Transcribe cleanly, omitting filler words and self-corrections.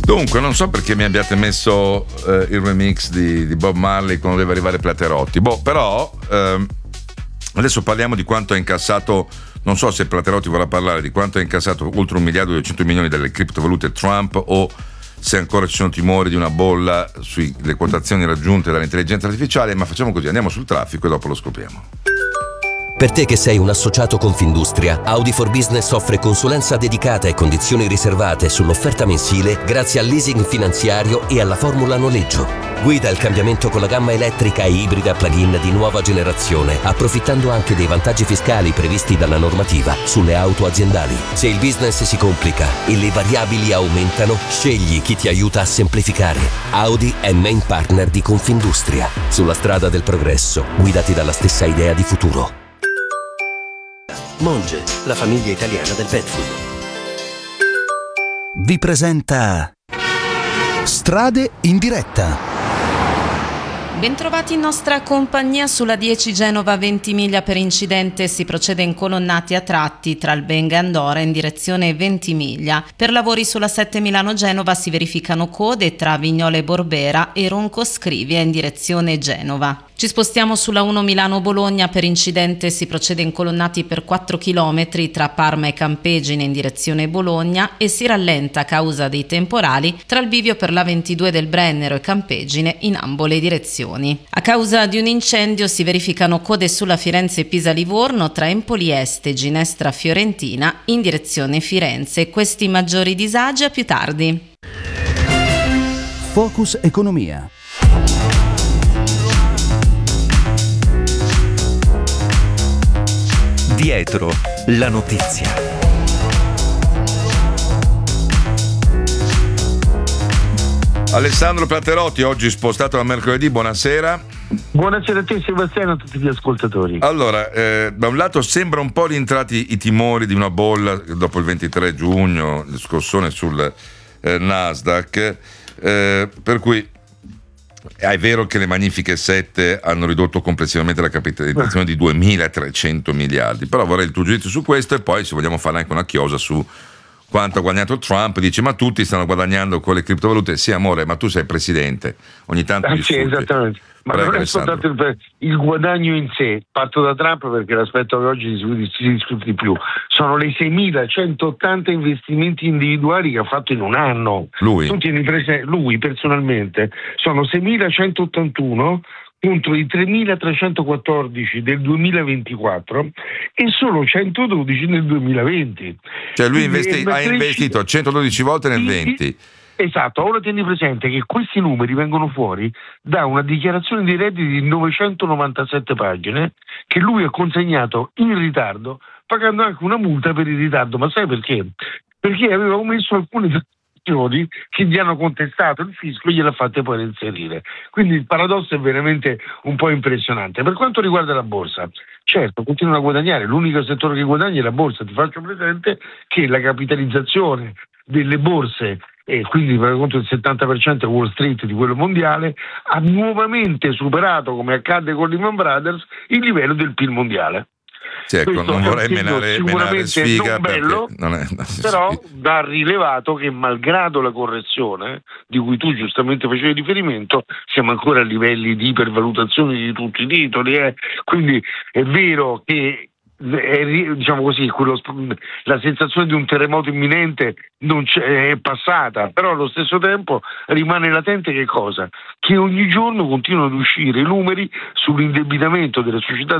Dunque, non so perché mi abbiate messo il remix di Bob Marley quando deve arrivare Platerotti. Però adesso parliamo di quanto ha incassato. Non so se Platerotti vorrà parlare di quanto ha incassato oltre 1 miliardo e 200 milioni delle criptovalute Trump, o se ancora ci sono timori di una bolla sulle quotazioni raggiunte dall'intelligenza artificiale. Ma facciamo così, andiamo sul traffico e dopo lo scopriamo. Per te che sei un associato Confindustria, Audi for Business offre consulenza dedicata e condizioni riservate sull'offerta mensile grazie al leasing finanziario e alla formula noleggio. Guida il cambiamento con la gamma elettrica e ibrida plug-in di nuova generazione, approfittando anche dei vantaggi fiscali previsti dalla normativa sulle auto aziendali. Se il business si complica e le variabili aumentano, scegli chi ti aiuta a semplificare. Audi è main partner di Confindustria. Sulla strada del progresso, guidati dalla stessa idea di futuro. Monge, la famiglia italiana del pet food. Vi presenta Strade in diretta. Bentrovati in nostra compagnia sulla 10 Genova Ventimiglia. Per incidente si procede in colonnati a tratti tra Albenga e Andora in direzione Ventimiglia. Per lavori sulla 7 Milano Genova si verificano code tra Vignola e Borbera e Ronco Scrivia in direzione Genova. Ci spostiamo sulla 1 Milano Bologna. Per incidente si procede in colonnati per 4 km tra Parma e Campegine in direzione Bologna e si rallenta a causa dei temporali tra il bivio per la 22 del Brennero e Campegine in ambo le direzioni. A causa di un incendio si verificano code sulla Firenze-Pisa-Livorno tra Empoli Est e Ginestra Fiorentina in direzione Firenze. Questi maggiori disagi a più tardi. Focus Economia. Dietro la notizia. Alessandro Platerotti, oggi spostato a mercoledì, buonasera. Buonasera a te Sebastiano e a tutti gli ascoltatori. Allora, da un lato sembra un po' rientrati i timori di una bolla dopo il 23 giugno, il scossone sul Nasdaq, per cui è vero che le Magnifiche 7 hanno ridotto complessivamente la capitalizzazione di 2.300 miliardi, però vorrei il tuo giudizio su questo, e poi se vogliamo fare anche una chiosa su quanto ha guadagnato Trump. Dice: ma tutti stanno guadagnando con le criptovalute. Sì, amore, ma tu sei presidente, ogni tanto sì, esattamente. Ma prego, non è soltanto il guadagno in sé, parto da Trump perché l'aspetto che oggi si discute di più, sono le 6.180 investimenti individuali che ha fatto in un anno. Lui personalmente sono 6.181 contro i 3.314 del 2024 e solo 112 nel 2020. Cioè lui ha investito 112 volte nel 20. Esatto, ora tieni presente che questi numeri vengono fuori da una dichiarazione di redditi di 997 pagine che lui ha consegnato in ritardo, pagando anche una multa per il ritardo. Ma sai perché? Perché aveva omesso alcune transazioni che gli hanno contestato il fisco e gliel'ha fatte poi reinserire. Quindi il paradosso è veramente un po' impressionante. Per quanto riguarda la borsa, certo, continuano a guadagnare, l'unico settore che guadagna è la borsa. Ti faccio presente che la capitalizzazione delle borse, e quindi per conto il 70% è Wall Street di quello mondiale, ha nuovamente superato, come accadde con Lehman Brothers, il livello del PIL mondiale. Sì, ecco, non vorrei menare sfiga, non bello, però va rilevato che malgrado la correzione di cui tu giustamente facevi riferimento, siamo ancora a livelli di ipervalutazione di tutti i titoli, quindi è vero che diciamo così, la sensazione di un terremoto imminente è passata, però allo stesso tempo rimane latente che cosa? Che ogni giorno continuano ad uscire i numeri sull'indebitamento delle società